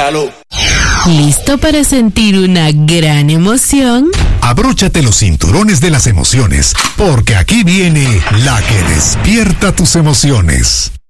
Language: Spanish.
Salud. ¿Listo para sentir una gran emoción? Abróchate los cinturones de las emociones, porque aquí viene la que despierta tus emociones.